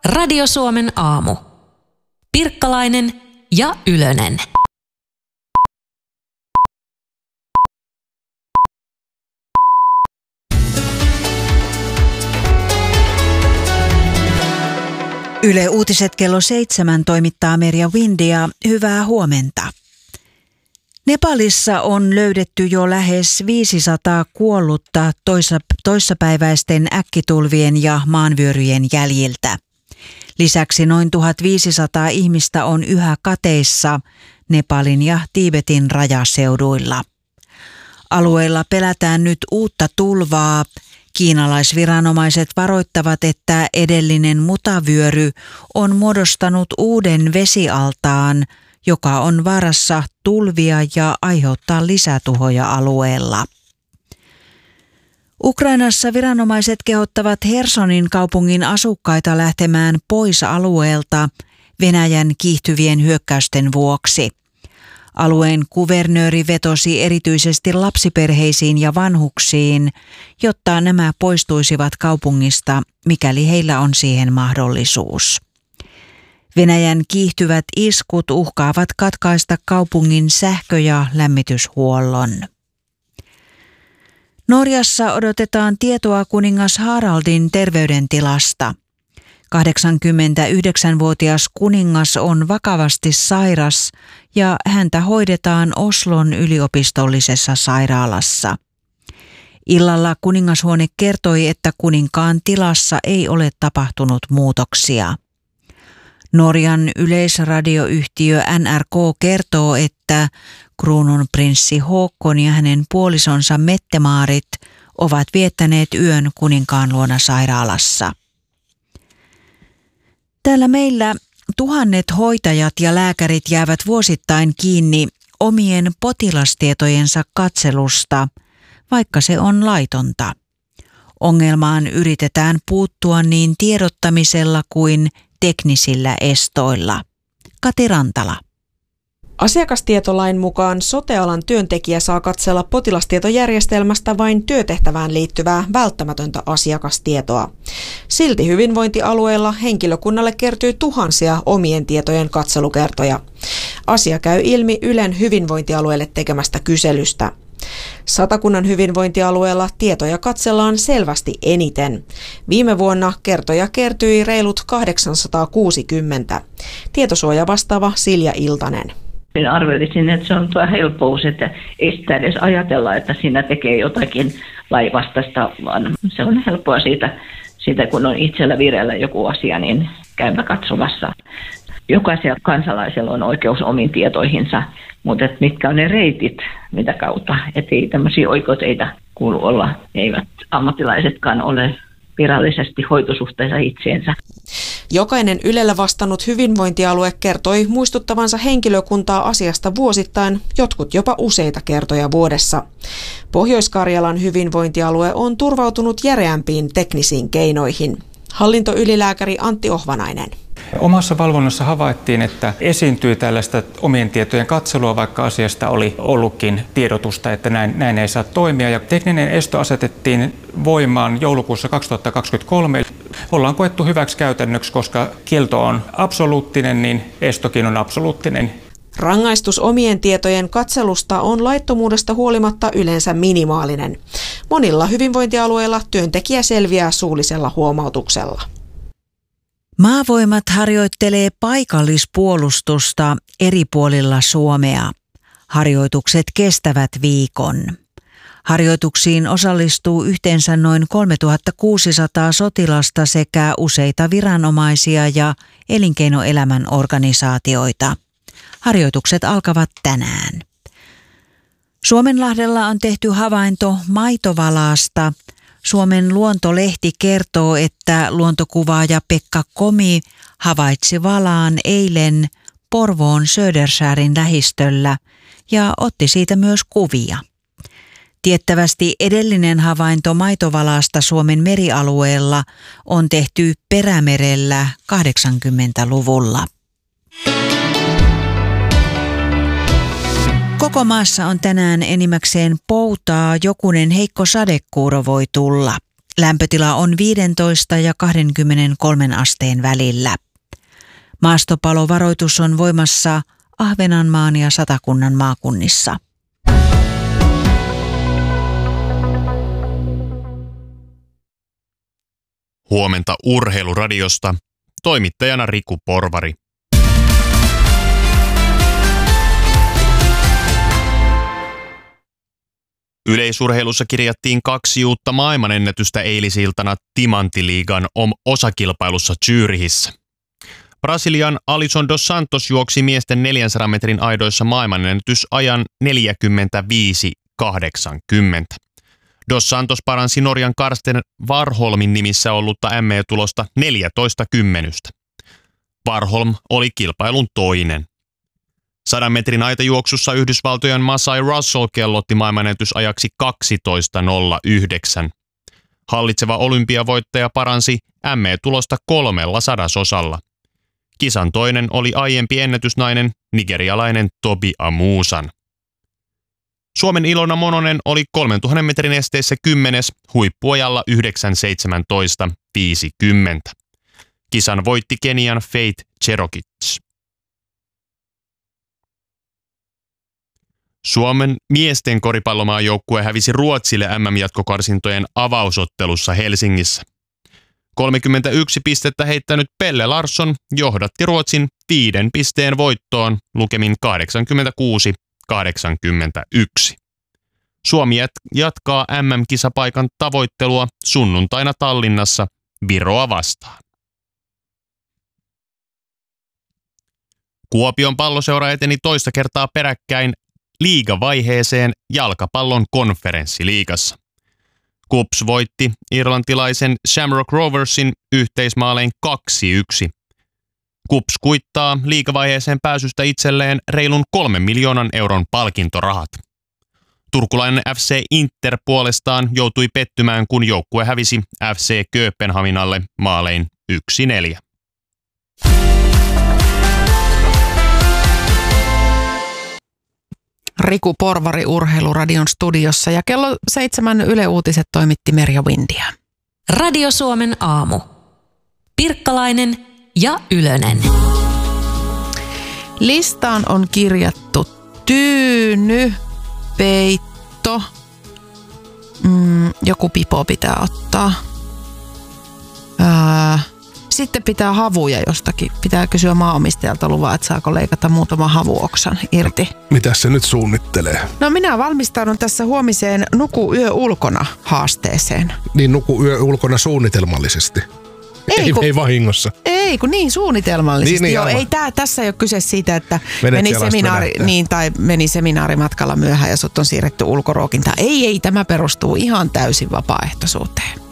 Radio Suomen aamu. Pirkkalainen ja Ylönen. Yle Uutiset kello 7 toimittaa Merja Windia. Hyvää huomenta. Nepalissa on löydetty jo lähes 500 kuollutta toissapäiväisten äkkitulvien ja maanvyöryjen jäljiltä. Lisäksi noin 1500 ihmistä on yhä kateissa Nepalin ja Tiibetin rajaseuduilla. Alueilla pelätään nyt uutta tulvaa. Kiinalaisviranomaiset varoittavat, että edellinen mutavyöry on muodostanut uuden vesialtaan, joka on vaarassa tulvia ja aiheuttaa lisätuhoja alueella. Ukrainassa viranomaiset kehottavat Hersonin kaupungin asukkaita lähtemään pois alueelta Venäjän kiihtyvien hyökkäysten vuoksi. Alueen kuvernööri vetosi erityisesti lapsiperheisiin ja vanhuksiin, jotta nämä poistuisivat kaupungista, mikäli heillä on siihen mahdollisuus. Venäjän kiihtyvät iskut uhkaavat katkaista kaupungin sähkö- ja lämmityshuollon. Norjassa odotetaan tietoa kuningas Haraldin terveydentilasta. 89-vuotias kuningas on vakavasti sairas ja häntä hoidetaan Oslon yliopistollisessa sairaalassa. Illalla kuningashuone kertoi, että kuninkaan tilassa ei ole tapahtunut muutoksia. Norjan yleisradioyhtiö NRK kertoo, että kruununprinssi Håkon ja hänen puolisonsa Mette-Maarit ovat viettäneet yön kuninkaan luona sairaalassa. Täällä meillä tuhannet hoitajat ja lääkärit jäävät vuosittain kiinni omien potilastietojensa katselusta, vaikka se on laitonta. Ongelmaan yritetään puuttua niin tiedottamisella kuin teknisillä estoilla. Kati Rantala. Asiakastietolain mukaan sote-alan työntekijä saa katsella potilastietojärjestelmästä vain työtehtävään liittyvää välttämätöntä asiakastietoa. Silti hyvinvointialueilla henkilökunnalle kertyy tuhansia omien tietojen katselukertoja. Asia käy ilmi Ylen hyvinvointialueelle tekemästä kyselystä. Satakunnan hyvinvointialueella tietoja katsellaan selvästi eniten. Viime vuonna kertoja kertyi reilut 860. Tietosuoja vastaava Silja Iltanen. Arvelisin, että se on tuo helppous, että ei sitä edes ajatella, että siinä tekee jotakin lainvastaista, vaan se on helppoa siitä, kun on itsellä vireillä joku asia, niin käypä katsomassa. Jokaisella kansalaisella on oikeus omiin tietoihinsa, mutta mitkä on ne reitit, mitä kautta, ettei tämmöisiä oikoteita kuulu olla, eivät ammattilaisetkaan ole virallisesti hoitosuhteessa itseensä. Jokainen Ylellä vastannut hyvinvointialue kertoi muistuttavansa henkilökuntaa asiasta vuosittain, jotkut jopa useita kertoja vuodessa. Pohjois-Karjalan hyvinvointialue on turvautunut järeämpiin teknisiin keinoihin. Hallintoylilääkäri Antti Ohvanainen. Omassa valvonnassa havaittiin, että esiintyi tällaista omien tietojen katselua, vaikka asiasta oli ollutkin tiedotusta, että näin ei saa toimia. Ja tekninen esto asetettiin voimaan joulukuussa 2023. Ollaan koettu hyväksi käytännöksi, koska kielto on absoluuttinen, niin estokin on absoluuttinen. Rangaistus omien tietojen katselusta on laittomuudesta huolimatta yleensä minimaalinen. Monilla hyvinvointialueilla työntekijä selviää suullisella huomautuksella. Maavoimat harjoittelee paikallispuolustusta eri puolilla Suomea. Harjoitukset kestävät viikon. Harjoituksiin osallistuu yhteensä noin 3600 sotilasta sekä useita viranomaisia ja elinkeinoelämän organisaatioita. Harjoitukset alkavat tänään. Suomenlahdella on tehty havainto maitovalaasta. Suomen luontolehti kertoo, että luontokuvaaja Pekka Komi havaitsi valaan eilen Porvoon Södersärin lähistöllä ja otti siitä myös kuvia. Tiettävästi edellinen havainto maitovalaasta Suomen merialueella on tehty Perämerellä 80-luvulla. Koko maassa on tänään enimmäkseen poutaa, jokunen heikko sadekuuro voi tulla. Lämpötila on 15 ja 23 asteen välillä. Maastopalovaroitus on voimassa Ahvenanmaan ja Satakunnan maakunnissa. Huomenta Urheiluradiosta. Toimittajana Riku Porvari. Yleisurheilussa kirjattiin 2 uutta maailmanennätystä eilisiltana Timanttiliigan osakilpailussa Zürichissä. Brasilian Alisson dos Santos juoksi miesten 400 metrin aidoissa maailmanennätysajan 45.80. Dos Santos paransi Norjan Karsten Warholmin nimissä ollutta ME-tulosta 14 kymmenystä. Warholm oli kilpailun toinen. 100 metrin aitajuoksussa Yhdysvaltojen Masai Russell kellotti maailmanennätysajaksi 12.09. Hallitseva olympiavoittaja paransi ME-tulosta 3/100. Kisan toinen oli aiempi ennätysnainen nigerialainen Tobi Amusan. Suomen Ilona Mononen oli 3000 metrin esteissä 10. huippuajalla 9.17.50. Kisan voitti Kenian Faith Cherokee. Suomen miesten koripallomaajoukkue hävisi Ruotsille MM-jatkokarsintojen avausottelussa Helsingissä. 31 pistettä heittänyt Pelle Larsson johdatti Ruotsin 5 pisteen voittoon lukemin 86-81. Suomi jatkaa MM-kisapaikan tavoittelua sunnuntaina Tallinnassa Viroa vastaan. Kuopion Palloseura eteni toista kertaa peräkkäin liigavaiheeseen jalkapallon konferenssiliigassa. KuPS voitti irlantilaisen Shamrock Roversin yhteismaalein 2-1. KuPS kuittaa liigavaiheeseen pääsystä itselleen reilun 3 miljoonan euron palkintorahat. Turkulainen FC Inter puolestaan joutui pettymään, kun joukkue hävisi FC Kööpenhaminalle maalein 1-4. Riku Porvari Urheiluradion studiossa ja kello 7 Yle Uutiset toimitti Merja Windia. Radio Suomen aamu. Pirkkalainen ja Ylönen. Listaan on kirjattu tyyny, peitto, joku pipo pitää ottaa. Sitten pitää havuja jostakin. Pitää kysyä maanomistajalta luvaa, että saako leikata muutama havuoksan irti. Mitäs se nyt suunnittelee? No minä valmistaudun tässä huomiseen Nuku yö ulkona -haasteeseen. Niin nuku yö ulkona suunnitelmallisesti. Ei vahingossa. Ei, kun niin suunnitelmallisesti. Niin, joo, ei tässä ei ole kyse siitä, että meni seminaarimatkalla myöhään ja sut on siirretty ulkoruokintaan. Ei, tämä perustuu ihan täysin vapaaehtoisuuteen.